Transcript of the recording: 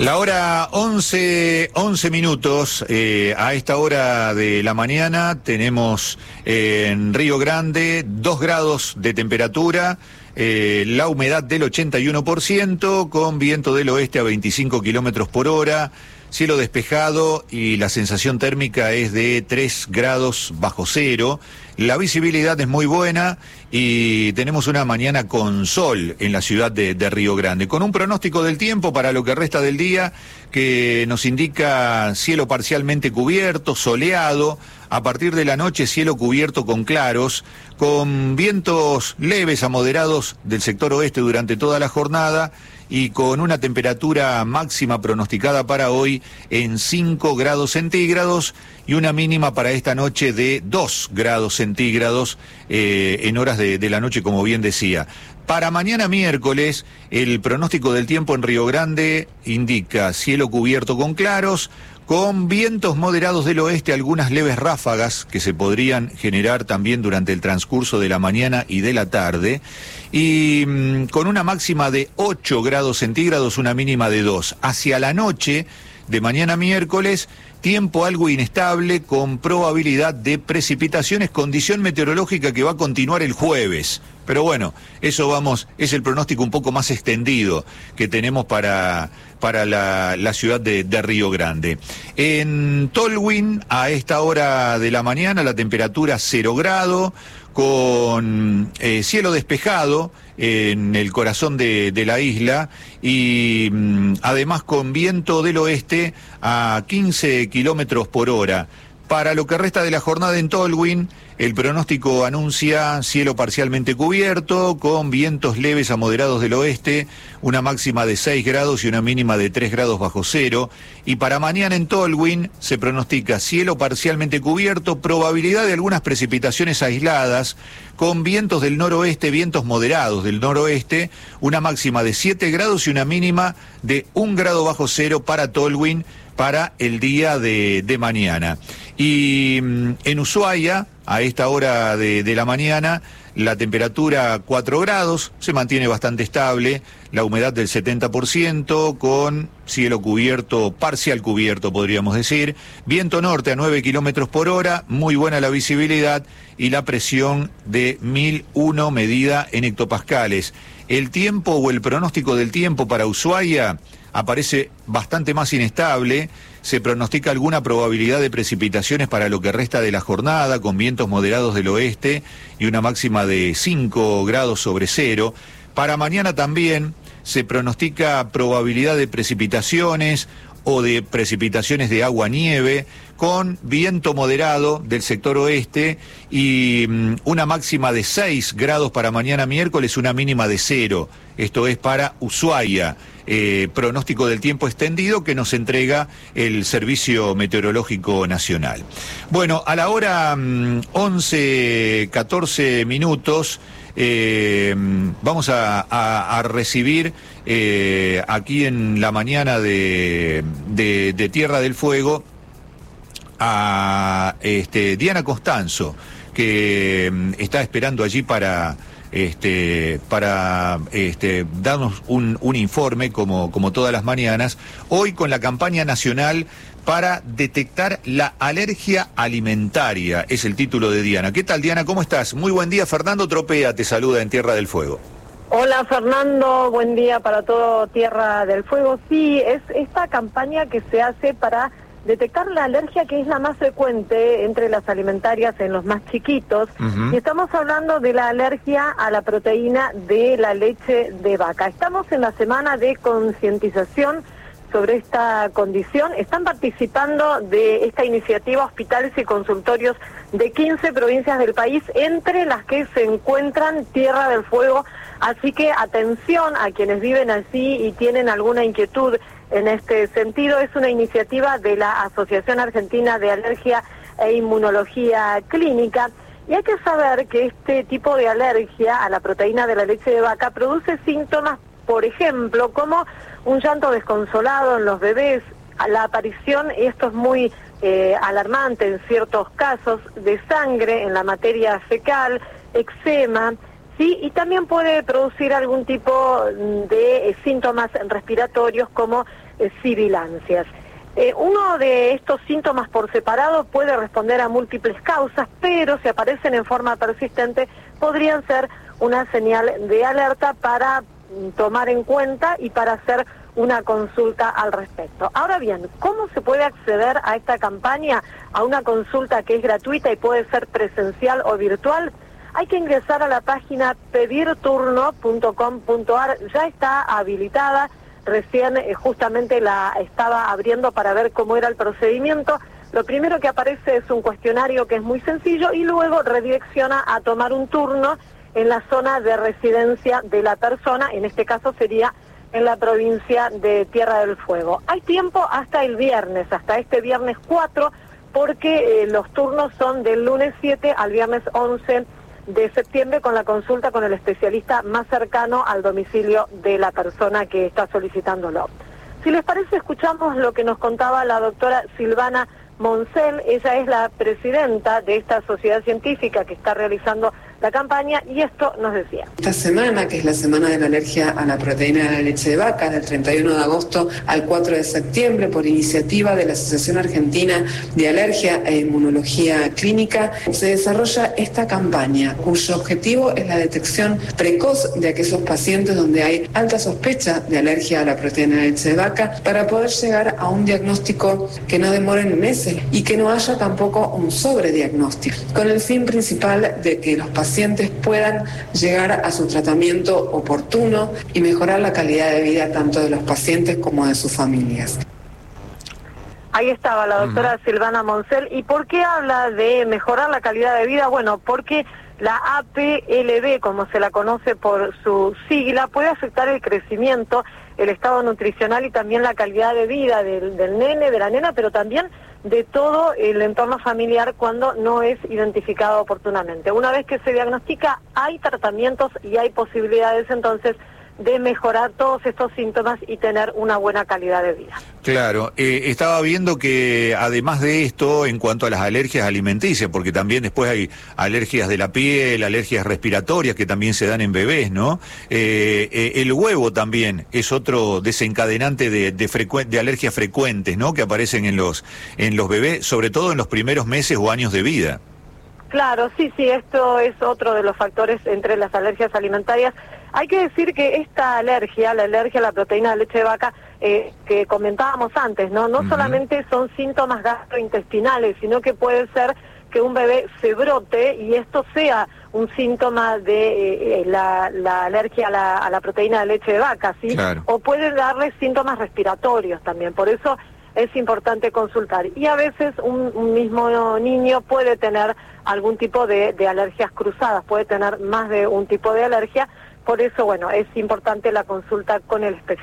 La hora 11 minutos. A esta hora de la mañana tenemos en Río Grande 2 grados de temperatura, la humedad del 81%, con viento del oeste a 25 kilómetros por hora, cielo despejado y la sensación térmica es de 3 grados bajo cero. La visibilidad es muy buena y tenemos una mañana con sol en la ciudad de Río Grande, con un pronóstico del tiempo para lo que resta del día que nos indica cielo parcialmente cubierto, soleado, a partir de la noche cielo cubierto con claros, con vientos leves a moderados del sector oeste durante toda la jornada y con una temperatura máxima pronosticada para hoy en 5 grados centígrados y una mínima para esta noche de 2 grados centígrados en horas de la noche, como bien decía. Para mañana miércoles, el pronóstico del tiempo en Río Grande indica cielo cubierto con claros, con vientos moderados del oeste, algunas leves ráfagas que se podrían generar también durante el transcurso de la mañana y de la tarde, y con una máxima de 8 grados centígrados, una mínima de 2. Hacia la noche de mañana miércoles, tiempo algo inestable con probabilidad de precipitaciones, condición meteorológica que va a continuar el jueves. Pero bueno, eso es el pronóstico un poco más extendido que tenemos para la ciudad de Río Grande. En Tolwyn, a esta hora de la mañana, la temperatura 0 grado, con cielo despejado en el corazón de la isla y además con viento del oeste a 15 kilómetros por hora. Para lo que resta de la jornada en Tolwyn, el pronóstico anuncia cielo parcialmente cubierto, con vientos leves a moderados del oeste, una máxima de 6 grados y una mínima de 3 grados bajo cero. Y para mañana en Tolwyn se pronostica cielo parcialmente cubierto, probabilidad de algunas precipitaciones aisladas, con vientos del noroeste, vientos moderados del noroeste, una máxima de 7 grados y una mínima de 1 grado bajo cero para Tolwyn para el día de mañana. Y en Ushuaia, a esta hora de la mañana, la temperatura 4 grados, se mantiene bastante estable, la humedad del 70%, con cielo cubierto, parcial cubierto podríamos decir, viento norte a 9 kilómetros por hora, muy buena la visibilidad y la presión de 1001 medida en hectopascales. El tiempo o el pronóstico del tiempo para Ushuaia aparece bastante más inestable, se pronostica alguna probabilidad de precipitaciones para lo que resta de la jornada, con vientos moderados del oeste y una máxima de 5 grados sobre cero. Para mañana también se pronostica probabilidad de precipitaciones o de precipitaciones de agua-nieve, con viento moderado del sector oeste y una máxima de 6 grados para mañana miércoles, una mínima de 0. Esto es para Ushuaia. Pronóstico del tiempo extendido que nos entrega el Servicio Meteorológico Nacional. Bueno, a la hora 11:14 minutos vamos a recibir aquí en la mañana de Tierra del Fuego a Diana Costanzo, que está esperando allí para darnos un informe como todas las mañanas, hoy con la campaña nacional para detectar la alergia alimentaria, es el título de Diana. ¿Qué tal, Diana? ¿Cómo estás? Muy buen día. Fernando Tropea te saluda en Tierra del Fuego. Hola Fernando, buen día para todo Tierra del Fuego. Sí, es esta campaña que se hace para detectar la alergia, que es la más frecuente entre las alimentarias en los más chiquitos. Y estamos hablando de la alergia a la proteína de la leche de vaca. Estamos en la semana de concientización sobre esta condición. Están participando de esta iniciativa hospitales y consultorios de 15 provincias del país, entre las que se encuentran Tierra del Fuego. Así que atención a quienes viven allí y tienen alguna inquietud en este sentido. Es una iniciativa de la Asociación Argentina de Alergia e Inmunología Clínica. Y hay que saber que este tipo de alergia a la proteína de la leche de vaca produce síntomas, por ejemplo, como un llanto desconsolado en los bebés, la aparición, y esto es muy alarmante en ciertos casos, de sangre en la materia fecal, eczema, Sí, y también puede producir algún tipo de síntomas respiratorios como sibilancias. Uno de estos síntomas por separado puede responder a múltiples causas, pero si aparecen en forma persistente podrían ser una señal de alerta para tomar en cuenta y para hacer una consulta al respecto. Ahora bien, ¿cómo se puede acceder a esta campaña, a una consulta que es gratuita y puede ser presencial o virtual? Hay que ingresar a la página pedirturno.com.ar, ya está habilitada, recién justamente la estaba abriendo para ver cómo era el procedimiento. Lo primero que aparece es un cuestionario que es muy sencillo y luego redirecciona a tomar un turno en la zona de residencia de la persona, en este caso sería en la provincia de Tierra del Fuego. Hay tiempo hasta el viernes, hasta este viernes 4, porque los turnos son del lunes 7 al viernes 11 de septiembre con la consulta con el especialista más cercano al domicilio de la persona que está solicitándolo. Si les parece, escuchamos lo que nos contaba la doctora Silvana Moncel. Ella es la presidenta de esta sociedad científica que está realizando la campaña y esto nos decía. Esta semana, que es la semana de la alergia a la proteína de la leche de vaca, del 31 de agosto al 4 de septiembre, por iniciativa de la Asociación Argentina de Alergia e Inmunología Clínica, se desarrolla esta campaña, cuyo objetivo es la detección precoz de aquellos pacientes donde hay alta sospecha de alergia a la proteína de la leche de vaca, para poder llegar a un diagnóstico que no demore meses y que no haya tampoco un sobrediagnóstico, con el fin principal de que los pacientes puedan llegar a su tratamiento oportuno y mejorar la calidad de vida tanto de los pacientes como de sus familias. Ahí estaba la doctora Silvana Moncel. ¿Y por qué habla de mejorar la calidad de vida? Bueno, porque la APLB, como se la conoce por su sigla, puede afectar el crecimiento, el estado nutricional y también la calidad de vida del nene, de la nena, pero también de todo el entorno familiar cuando no es identificado oportunamente. Una vez que se diagnostica, hay tratamientos y hay posibilidades entonces de mejorar todos estos síntomas y tener una buena calidad de vida. Claro, estaba viendo que además de esto, en cuanto a las alergias alimenticias, porque también después hay alergias de la piel, alergias respiratorias que también se dan en bebés, ¿no? El huevo también es otro desencadenante de alergias frecuentes, ¿no? Que aparecen en los bebés, sobre todo en los primeros meses o años de vida. Claro, sí, esto es otro de los factores entre las alergias alimentarias. Hay que decir que esta alergia, la alergia a la proteína de leche de vaca, que comentábamos antes, no solamente son síntomas gastrointestinales, sino que puede ser que un bebé se brote y esto sea un síntoma de la alergia a la proteína de leche de vaca, ¿sí? Claro. O puede darle síntomas respiratorios también, por eso es importante consultar. Y a veces un mismo niño puede tener algún tipo de alergias cruzadas, puede tener más de un tipo de alergia, por eso, bueno, es importante la consulta con el especialista.